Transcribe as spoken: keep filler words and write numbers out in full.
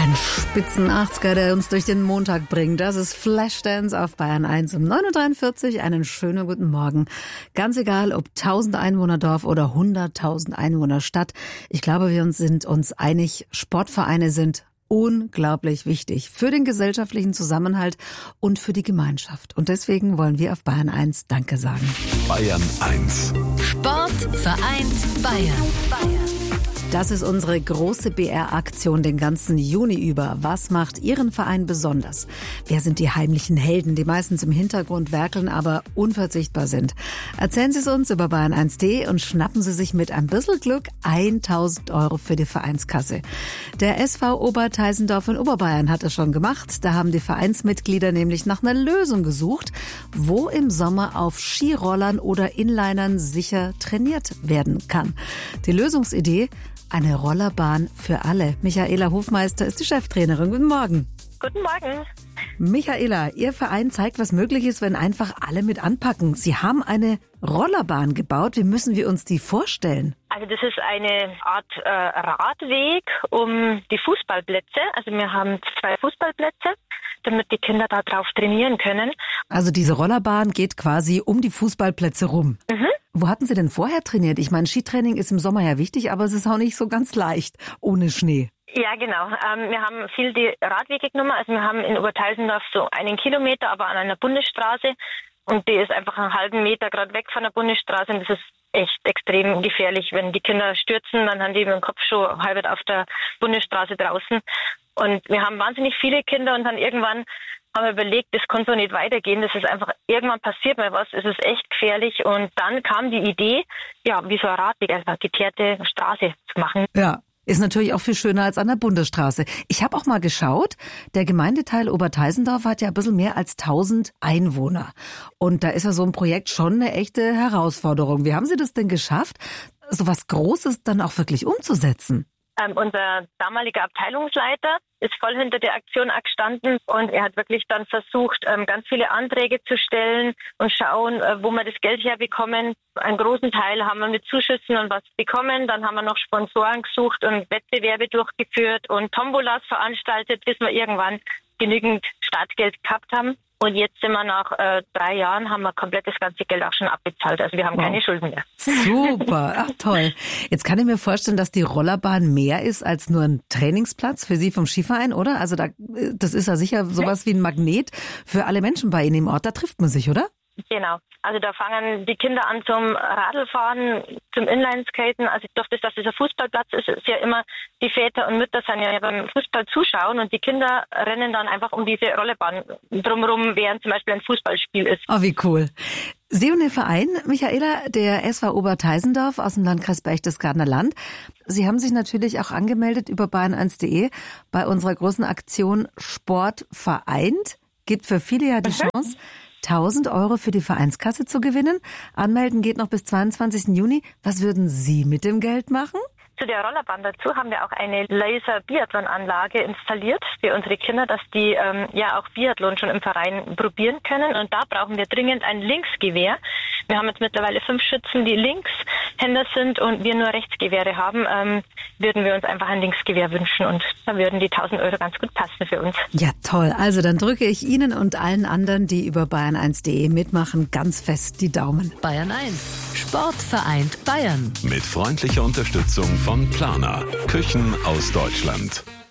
Ein spitzen achtziger, der uns durch den Montag bringt. Das ist Flashdance auf Bayern eins um neun Uhr dreiundvierzig. Einen schönen guten Morgen. Ganz egal, ob tausend Einwohner Dorf oder hunderttausend Einwohner Stadt. Ich glaube, wir sind uns einig, Sportvereine sind unglaublich wichtig für den gesellschaftlichen Zusammenhalt und für die Gemeinschaft. Und deswegen wollen wir auf Bayern eins Danke sagen. Bayern eins. Sport vereint Bayern. Bayern. Das ist unsere große B R-Aktion den ganzen Juni über. Was macht Ihren Verein besonders? Wer sind die heimlichen Helden, die meistens im Hintergrund werkeln, aber unverzichtbar sind? Erzählen Sie es uns über bayern eins punkt de und schnappen Sie sich mit ein bisschen Glück tausend Euro für die Vereinskasse. Der S V Oberteisendorf in Oberbayern hat es schon gemacht. Da haben die Vereinsmitglieder nämlich nach einer Lösung gesucht, wo im Sommer auf Skirollern oder Inlinern sicher trainiert werden kann. Die Lösungsidee: eine Rollerbahn für alle. Michaela Hofmeister ist die Cheftrainerin. Guten Morgen. Guten Morgen. Michaela, Ihr Verein zeigt, was möglich ist, wenn einfach alle mit anpacken. Sie haben eine Rollerbahn gebaut. Wie müssen wir uns die vorstellen? Also das ist eine Art äh, Radweg um die Fußballplätze. Also wir haben zwei Fußballplätze, damit die Kinder da drauf trainieren können. Also diese Rollerbahn geht quasi um die Fußballplätze rum. Mhm. Wo hatten Sie denn vorher trainiert? Ich meine, Skitraining ist im Sommer ja wichtig, aber es ist auch nicht so ganz leicht ohne Schnee. Ja, genau. Ähm, wir haben viel die Radwege genommen. Also wir haben in Oberteisendorf so einen Kilometer, aber an einer Bundesstraße. Und die ist einfach einen halben Meter gerade weg von der Bundesstraße. Und das ist echt extrem gefährlich. Wenn die Kinder stürzen, dann haben die mit dem Kopf schon halb auf der Bundesstraße draußen. Und wir haben wahnsinnig viele Kinder und dann irgendwann haben wir überlegt, das kann so nicht weitergehen. Das ist einfach, irgendwann passiert mal was, es ist echt gefährlich. Und dann kam die Idee, ja, wie so ein Radweg, also eine geteerte Straße zu machen. Ja. Ist natürlich auch viel schöner als an der Bundesstraße. Ich habe auch mal geschaut, der Gemeindeteil Oberteisendorf hat ja ein bisschen mehr als tausend Einwohner. Und da ist ja so ein Projekt schon eine echte Herausforderung. Wie haben Sie das denn geschafft, so was Großes dann auch wirklich umzusetzen? Ähm, unser damaliger Abteilungsleiter ist voll hinter der Aktion auch gestanden und er hat wirklich dann versucht, ähm, ganz viele Anträge zu stellen und schauen, äh, wo wir das Geld herbekommen. Einen großen Teil haben wir mit Zuschüssen und was bekommen. Dann haben wir noch Sponsoren gesucht und Wettbewerbe durchgeführt und Tombolas veranstaltet, bis wir irgendwann genügend Startgeld gehabt haben. Und jetzt sind wir nach äh, drei Jahren, haben wir komplett das ganze Geld auch schon abbezahlt. Also wir haben wow. keine Schulden mehr. Super, ach toll. Jetzt kann ich mir vorstellen, dass die Rollerbahn mehr ist als nur ein Trainingsplatz für Sie vom Skiverein, oder? Also da, das ist ja sicher sowas wie ein Magnet für alle Menschen bei Ihnen im Ort. Da trifft man sich, oder? Genau. Also da fangen die Kinder an zum Radlfahren, zum Inlineskaten. Also durch das, dass das ein Fußballplatz ist, ist ja immer, die Väter und Mütter sind ja beim Fußball zuschauen und die Kinder rennen dann einfach um diese Rollebahn drumherum, während zum Beispiel ein Fußballspiel ist. Oh, wie cool. Sie und Ihr Verein, Michaela, der S V Oberteisendorf aus dem Landkreis Berchtesgadener Land. Sie haben sich natürlich auch angemeldet über bayern eins punkt de bei unserer großen Aktion Sport vereint. Gibt für viele ja die mhm. Chance, tausend Euro für die Vereinskasse zu gewinnen. Anmelden geht noch bis zweiundzwanzigsten Juni. Was würden Sie mit dem Geld machen? Zu der Rollerbahn dazu haben wir auch eine Laser-Biathlon-Anlage installiert für unsere Kinder, dass die ähm, ja auch Biathlon schon im Verein probieren können. Und da brauchen wir dringend ein Linksgewehr. Wir haben jetzt mittlerweile fünf Schützen, die Linkshänder sind und wir nur Rechtsgewehre haben. Ähm, würden wir uns einfach ein Linksgewehr wünschen und da würden die tausend Euro ganz gut passen für uns. Ja, toll. Also dann drücke ich Ihnen und allen anderen, die über bayern eins punkt de mitmachen, ganz fest die Daumen. Bayern eins. Sport vereint Bayern. Mit freundlicher Unterstützung von Planer. Küchen aus Deutschland.